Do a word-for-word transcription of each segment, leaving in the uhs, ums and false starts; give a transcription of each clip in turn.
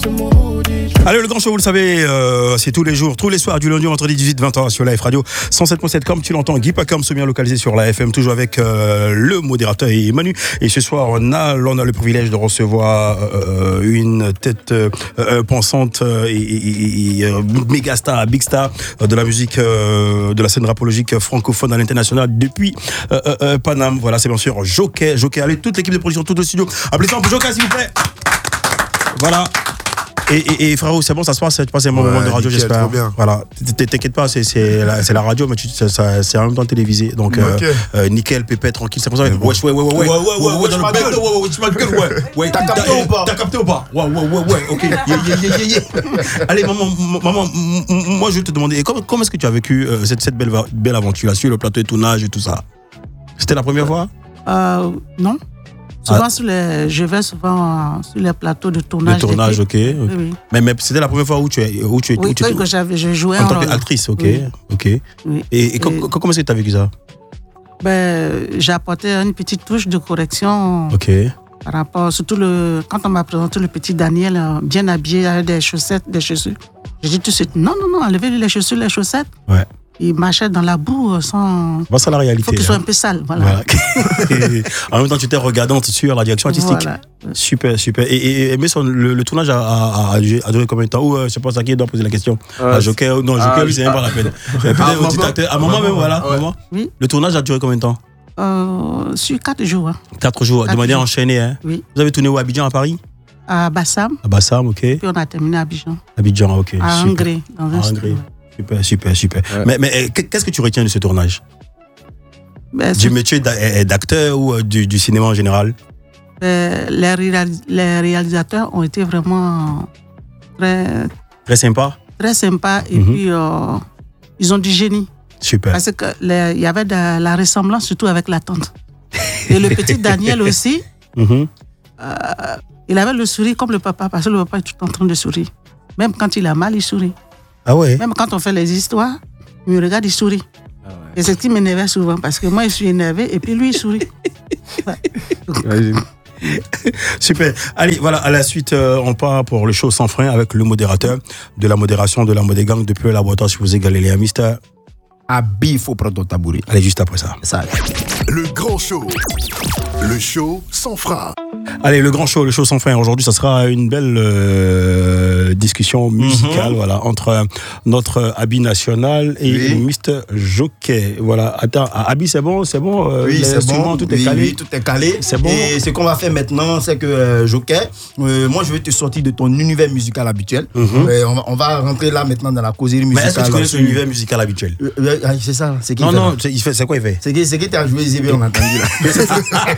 Allez, le grand show, vous le savez, euh, c'est tous les jours, tous les soirs, du lundi au vendredi, dix-huit vingt heures sur la F Radio cent sept point sept. Comme tu l'entends, Guy Pacom se bien localisé sur la F M, toujours avec euh, le modérateur et Manu. Et ce soir, on a, on a le privilège de recevoir euh, une tête euh, euh, pensante et, et, et euh, méga star, big star euh, de la musique, euh, de la scène rapologique francophone à l'international depuis euh, euh, Paname. Voilà, c'est bien sûr Joker. Joker, allez, toute l'équipe de production, tout le studio. Appelez-moi pour Joker, s'il vous plaît. Voilà. Et, et, et frérot, c'est bon, ça se passe, tu passes un bon ouais, moment de radio, nickel, j'espère. Voilà, t'inquiète pas, c'est, c'est, la, c'est la radio, mais tu, ça, ça, c'est en même temps télévisé. Donc, okay. euh, euh, nickel, pépé, tranquille, c'est pour ça. Ouais, ouais, ouais, ouais, ouais, ouais, ouais, ouais, dans le bête, ouais, ouais, tu m'as gueule, ouais, ouais. T'as capté ou pas? T'as capté ou pas? Ouais, ouais, ouais, ouais, ok. Yeah, yeah, yeah, yeah, yeah. Allez, maman, maman, moi, je vais te demander, comment, comment est-ce que tu as vécu euh, cette, cette belle, belle aventure là, sur le plateau de tournage et tout ça? C'était la première fois? Euh, non. Souvent, ah. sur les, je vais souvent sur les plateaux de tournage. De tournage, ok. Oui, oui. Mais, mais c'était la première fois où tu es. Où tu, oui, où tu, que j'avais, je jouais en tant qu'actrice, ok. Oui. ok. Oui. Et, et, et comment est-ce que tu as vécu ça? Ben, j'ai apporté une petite touche de correction. Ok. Par rapport, surtout le, quand on m'a présenté le petit Daniel, bien habillé, avec des chaussettes, des chaussures. J'ai dit tout de suite, non, non, non, enlevez les chaussures, les chaussettes. Ouais. Il marchait dans la boue sans. Bah, c'est la réalité. Il faut qu'il hein. soit un peu sale. Voilà. voilà. En même temps, tu étais regardante sur la direction artistique. Voilà. Super, super. Et, et, et mais son, le, le tournage a, a, a, a duré combien de temps? Ou euh, je sais pas ça qui doit poser la question. Euh, ah, Joker, non, Joker, ah, lui, c'est même pas la peine. Peut-être un petit acteur. À un moment même, voilà. Ouais. Moment. Oui. Le tournage a duré combien de temps? euh, Sur quatre jours. Hein. Quatre jours, quatre de manière jours. enchaînée. Hein. Oui. Vous avez tourné où, à Abidjan, à Paris? À Bassam. À Bassam, ok. Puis on a terminé à Abidjan. Abidjan, ok. À Angré, dans un studio. Super, super, super. Ouais. Mais, mais qu'est-ce que tu retiens de ce tournage? Ben, du métier d'acteur ou du, du cinéma en général? Ben, les, réalis- les réalisateurs ont été vraiment très... Très sympas? Très sympas et mm-hmm. puis euh, ils ont du génie. Super. Parce qu'il y avait de la ressemblance surtout avec la tante. Et le petit Daniel aussi, mm-hmm. euh, il avait le sourire comme le papa, parce que le papa est tout en train de sourire. Même quand il a mal, il sourit. Ah ouais. Même quand on fait les histoires, il me regarde, il sourit. Ah ouais. Et c'est ce qui m'énervait souvent, parce que moi, je suis énervé et puis lui, il sourit. Super. Allez, voilà, à la suite, euh, on part pour le show sans frein avec le modérateur de la modération de la mode gang depuis le laboratoire si vous égalez les mister Abi, faut prendre ton tabouret. Allez, juste après ça. ça. Le grand show. Le show sans frein. Allez, le grand show, le show sans fin. Aujourd'hui, ça sera une belle euh, discussion musicale, mm-hmm. voilà, entre notre Abi national et oui. mister Joker. Voilà. Attends, Abi, c'est bon, c'est bon. Euh, oui, c'est bon. Tout oui, est calé. Oui, tout est calé. C'est bon. Et ce qu'on va faire maintenant, c'est que euh, Joker, euh, moi, je vais te sortir de ton univers musical habituel. Mm-hmm. Euh, on, va, on va rentrer là maintenant dans la causerie musicale. Mais est-ce que tu connais son univers musical habituel? euh, euh, C'est ça. C'est qui non, non. C'est, il fait, c'est quoi il fait? C'est qui, c'est qui t'as joué Zébé, on a entendu là.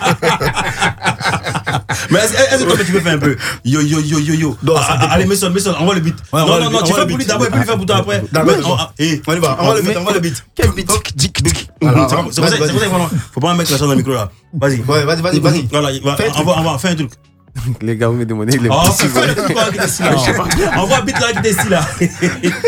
Mais est-ce, est-ce que tu peux faire un peu yo yo yo yo yo non, ah, allez mets ça mets ça envoie le beat ouais, non non non tu fais pour lui d'abord et puis lui faire pour toi après d'accord et on y va envoie le beat envoie le beat quel beat c'est pour ça faut pas mettre la chose dans le micro là vas-y vas-y vas-y vas-y voilà envoie envoie fais un truc les gars vous me demandez les oh fais le truc là qui est ici là envoie un beat là qui est ici là